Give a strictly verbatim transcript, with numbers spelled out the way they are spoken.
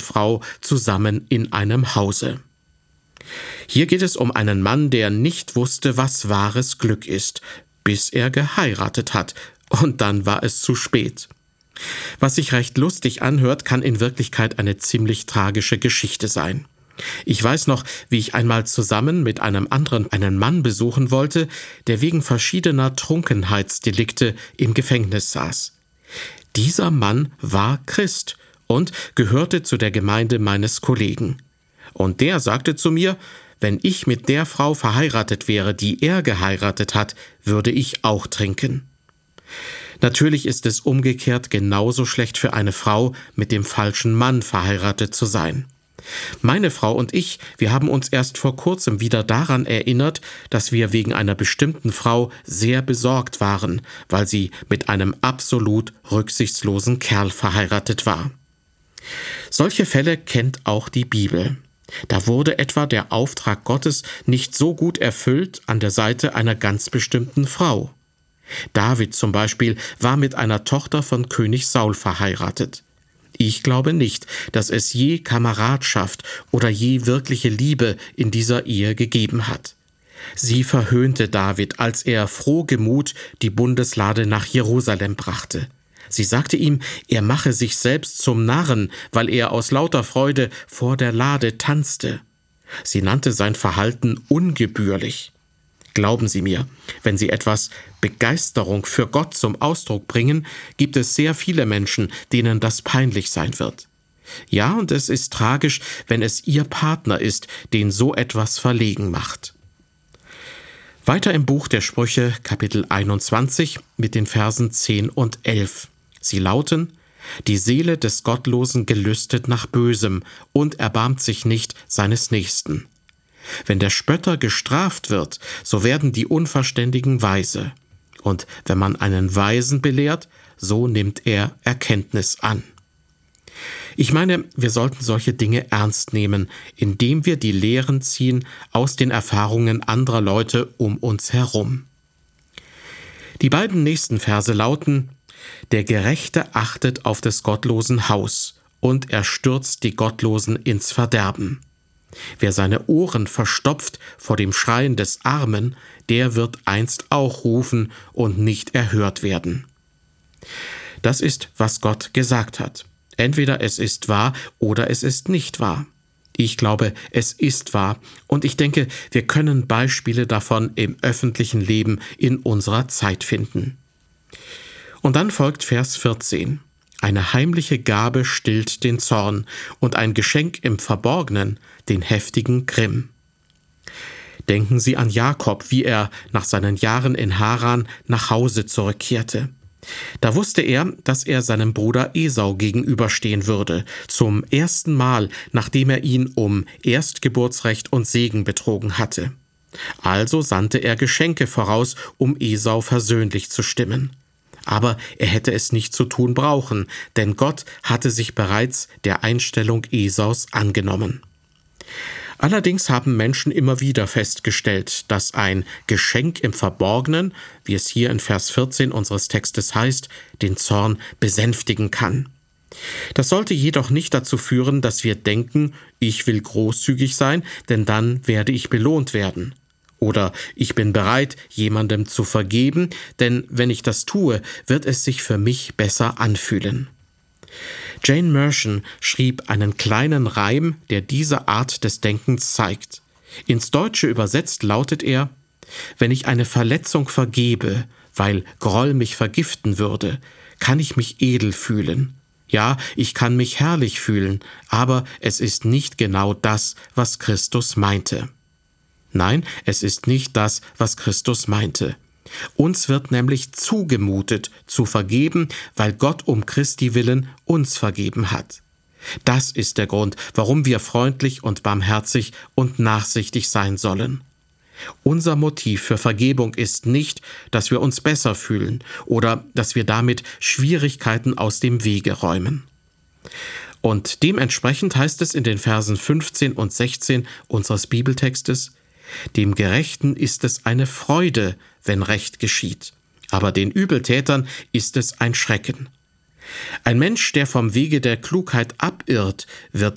Frau zusammen in einem Hause. Hier geht es um einen Mann, der nicht wusste, was wahres Glück ist, bis er geheiratet hat, und dann war es zu spät. Was sich recht lustig anhört, kann in Wirklichkeit eine ziemlich tragische Geschichte sein. Ich weiß noch, wie ich einmal zusammen mit einem anderen einen Mann besuchen wollte, der wegen verschiedener Trunkenheitsdelikte im Gefängnis saß. Dieser Mann war Christ und gehörte zu der Gemeinde meines Kollegen. Und der sagte zu mir, wenn ich mit der Frau verheiratet wäre, die er geheiratet hat, würde ich auch trinken. Natürlich ist es umgekehrt genauso schlecht für eine Frau, mit dem falschen Mann verheiratet zu sein. Meine Frau und ich, wir haben uns erst vor kurzem wieder daran erinnert, dass wir wegen einer bestimmten Frau sehr besorgt waren, weil sie mit einem absolut rücksichtslosen Kerl verheiratet war. Solche Fälle kennt auch die Bibel. Da wurde etwa der Auftrag Gottes nicht so gut erfüllt an der Seite einer ganz bestimmten Frau. David zum Beispiel war mit einer Tochter von König Saul verheiratet. Ich glaube nicht, dass es je Kameradschaft oder je wirkliche Liebe in dieser Ehe gegeben hat. Sie verhöhnte David, als er frohgemut die Bundeslade nach Jerusalem brachte. Sie sagte ihm, er mache sich selbst zum Narren, weil er aus lauter Freude vor der Lade tanzte. Sie nannte sein Verhalten ungebührlich. Glauben Sie mir, wenn Sie etwas Begeisterung für Gott zum Ausdruck bringen, gibt es sehr viele Menschen, denen das peinlich sein wird. Ja, und es ist tragisch, wenn es Ihr Partner ist, den so etwas verlegen macht. Weiter im Buch der Sprüche, Kapitel einundzwanzig, mit den Versen zehn und elf. Sie lauten: Die Seele des Gottlosen gelüstet nach Bösem und erbarmt sich nicht seines Nächsten. Wenn der Spötter gestraft wird, so werden die Unverständigen weise. Und wenn man einen Weisen belehrt, so nimmt er Erkenntnis an. Ich meine, wir sollten solche Dinge ernst nehmen, indem wir die Lehren ziehen aus den Erfahrungen anderer Leute um uns herum. Die beiden nächsten Verse lauten: Der Gerechte achtet auf des Gottlosen Haus, und er stürzt die Gottlosen ins Verderben. Wer seine Ohren verstopft vor dem Schreien des Armen, der wird einst auch rufen und nicht erhört werden. Das ist, was Gott gesagt hat. Entweder es ist wahr oder es ist nicht wahr. Ich glaube, es ist wahr, und ich denke, wir können Beispiele davon im öffentlichen Leben in unserer Zeit finden. Und dann folgt Vers vierzehn. Eine heimliche Gabe stillt den Zorn und ein Geschenk im Verborgenen den heftigen Grimm. Denken Sie an Jakob, wie er nach seinen Jahren in Haran nach Hause zurückkehrte. Da wusste er, dass er seinem Bruder Esau gegenüberstehen würde, zum ersten Mal, nachdem er ihn um Erstgeburtsrecht und Segen betrogen hatte. Also sandte er Geschenke voraus, um Esau versöhnlich zu stimmen. Aber er hätte es nicht zu tun brauchen, denn Gott hatte sich bereits der Einstellung Esaus angenommen. Allerdings haben Menschen immer wieder festgestellt, dass ein Geschenk im Verborgenen, wie es hier in Vers vierzehn unseres Textes heißt, den Zorn besänftigen kann. Das sollte jedoch nicht dazu führen, dass wir denken, ich will großzügig sein, denn dann werde ich belohnt werden. Oder ich bin bereit, jemandem zu vergeben, denn wenn ich das tue, wird es sich für mich besser anfühlen. Jane Mershon schrieb einen kleinen Reim, der diese Art des Denkens zeigt. Ins Deutsche übersetzt lautet er: Wenn ich eine Verletzung vergebe, weil Groll mich vergiften würde, kann ich mich edel fühlen. Ja, ich kann mich herrlich fühlen, aber es ist nicht genau das, was Christus meinte. Nein, es ist nicht das, was Christus meinte. Uns wird nämlich zugemutet, zu vergeben, weil Gott um Christi willen uns vergeben hat. Das ist der Grund, warum wir freundlich und barmherzig und nachsichtig sein sollen. Unser Motiv für Vergebung ist nicht, dass wir uns besser fühlen oder dass wir damit Schwierigkeiten aus dem Wege räumen. Und dementsprechend heißt es in den Versen fünfzehn und sechzehn unseres Bibeltextes: Dem Gerechten ist es eine Freude, wenn Recht geschieht, aber den Übeltätern ist es ein Schrecken. Ein Mensch, der vom Wege der Klugheit abirrt, wird